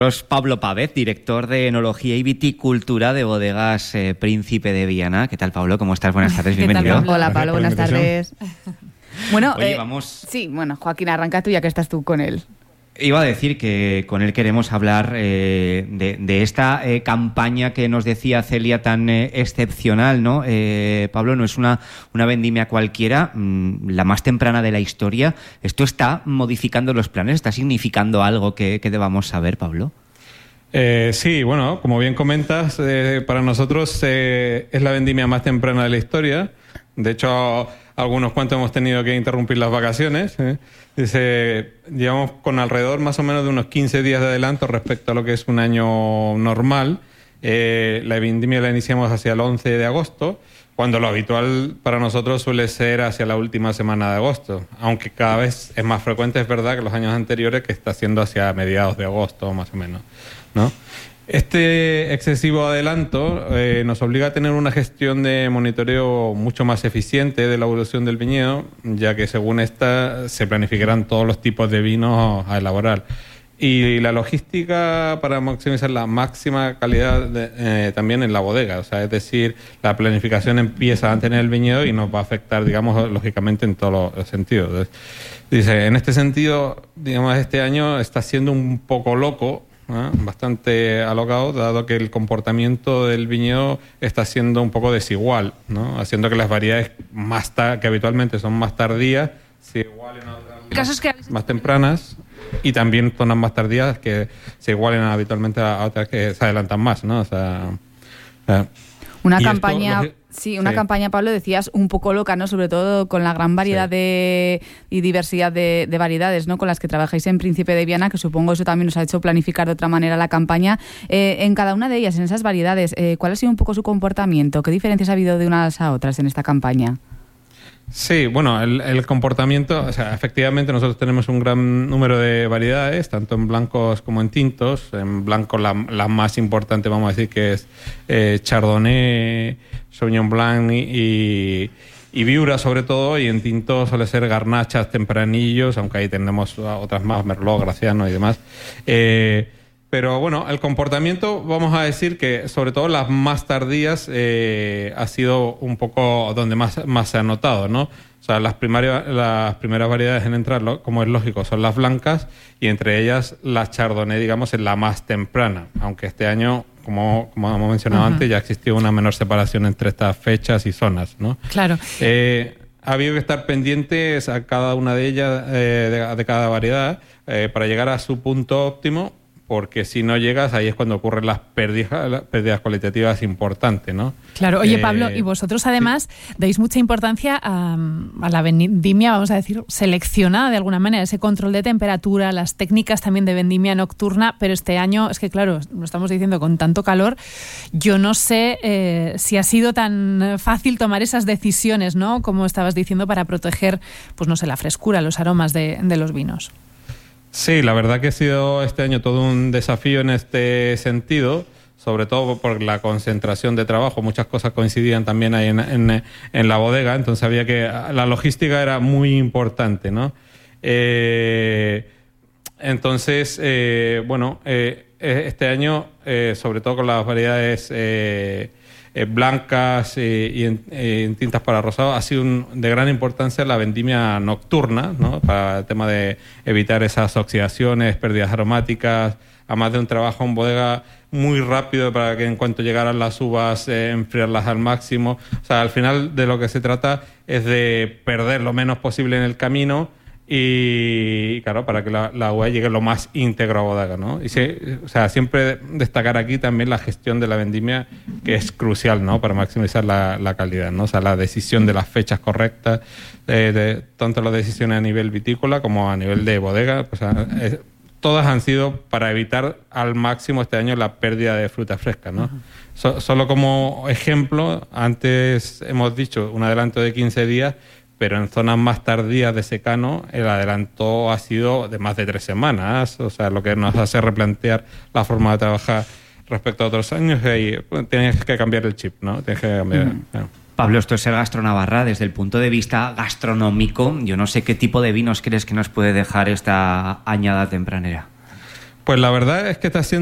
Pablo Pávez, director de Enología y Viticultura de Bodegas Príncipe de Viana. ¿Qué tal, Pablo? ¿Cómo estás? Buenas tardes, bienvenido. Hola, Pablo, buenas tardes. Bueno, oye, vamos... Sí, bueno, Joaquín, arranca tú ya que estás tú con él. Iba a decir que con él queremos hablar de esta campaña que nos decía Celia tan excepcional, ¿no? Pablo, no es una vendimia cualquiera, la más temprana de la historia. ¿Esto está modificando los planes? ¿Está significando algo que debamos saber, Pablo? Sí, bueno, como bien comentas, para nosotros es la vendimia más temprana de la historia. De hecho, algunos cuantos hemos tenido que interrumpir las vacaciones. Llevamos con alrededor más o menos de unos 15 días de adelanto respecto a lo que es un año normal. La vendimia la iniciamos hacia el 11 de agosto, cuando lo habitual para nosotros suele ser hacia la última semana de agosto, aunque cada vez es más frecuente, es verdad, que los años anteriores, que está siendo hacia mediados de agosto más o menos, ¿no? Este excesivo adelanto nos obliga a tener una gestión de monitoreo mucho más eficiente de la evolución del viñedo, ya que según esta se planificarán todos los tipos de vinos a elaborar. Y la lógistica para maximizar la máxima calidad también en la bodega. O sea, es decir, la planificación empieza antes en el viñedo y nos va a afectar, digamos, lógicamente en todos los sentidos. Entonces, dice, en este sentido, digamos, este año está siendo un poco loco, bastante alocado, dado que el comportamiento del viñedo está siendo un poco desigual, ¿no? Haciendo que las variedades que habitualmente son más tardías se igualen a otras más tempranas, y también zonas más tardías que se igualen habitualmente a otras que se adelantan más, ¿no? O sea, una campaña... campaña, Pablo, decías, un poco loca, ¿no? Sobre todo con la gran variedad y diversidad de variedades, ¿no? Con las que trabajáis en Príncipe de Viana, que supongo eso también os ha hecho planificar de otra manera la campaña. En cada una de ellas, en esas variedades, ¿cuál ha sido un poco su comportamiento? ¿Qué diferencias ha habido de unas a otras en esta campaña? Sí, bueno, el comportamiento, o sea, efectivamente nosotros tenemos un gran número de variedades, tanto en blancos como en tintos. En blanco la más importante, vamos a decir, que es Chardonnay, Sauvignon Blanc y Viura sobre todo, y en tinto suele ser garnachas, tempranillos, aunque ahí tenemos otras más, Merlot, Graciano y demás. Pero bueno, el comportamiento, vamos a decir que sobre todo las más tardías ha sido un poco donde más se ha notado, ¿no? O sea, las primeras variedades en entrar, como es lógico, son las blancas, y entre ellas la Chardonnay, digamos, es la más temprana, aunque este año, como hemos mencionado antes, ya existió una menor separación entre estas fechas y zonas, ¿no? Claro. Ha habido que estar pendientes a cada una de ellas, de cada variedad, para llegar a su punto óptimo, porque si no llegas, ahí es cuando ocurren las pérdidas cualitativas importantes, ¿no? Claro. Oye, Pablo, y vosotros además dais mucha importancia a la vendimia, vamos a decir, seleccionada de alguna manera, ese control de temperatura, las técnicas también de vendimia nocturna, pero este año, es que claro, lo estamos diciendo con tanto calor, yo no sé si ha sido tan fácil tomar esas decisiones, ¿no? Como estabas diciendo, para proteger, pues no sé, la frescura, los aromas de los vinos. Sí, la verdad que ha sido este año todo un desafío en este sentido, sobre todo por la concentración de trabajo. Muchas cosas coincidían también ahí en la bodega, entonces había que... La logística era muy importante, ¿no? Entonces, este año, sobre todo con las variedades blancas y en tintas para rosado, ha sido de gran importancia la vendimia nocturna, ¿no? Para el tema de evitar esas oxidaciones, pérdidas aromáticas, además de un trabajo en bodega muy rápido para que en cuanto llegaran las uvas enfriarlas al máximo. O sea, al final de lo que se trata es de perder lo menos posible en el camino y claro, para que la uva llegue lo más íntegro a bodega, ¿no? Y siempre destacar aquí también la gestión de la vendimia, que es crucial, ¿no? Para maximizar la calidad, ¿no? O sea, la decisión de las fechas correctas, tanto las decisiones a nivel vitícola como a nivel de bodega, todas han sido para evitar al máximo este año la pérdida de fruta fresca, ¿no? Solo como ejemplo, antes hemos dicho un adelanto de 15 días, pero en zonas más tardías de secano el adelanto ha sido de más de 3 semanas, o sea, lo que nos hace replantear la forma de trabajar respecto a otros años, y tienes que cambiar el chip, ¿no? Tienes que cambiar. Pablo, esto es el Gastronavarra. Desde el punto de vista gastronómico, yo no sé qué tipo de vinos crees que nos puede dejar esta añada tempranera. Pues la verdad es que está siendo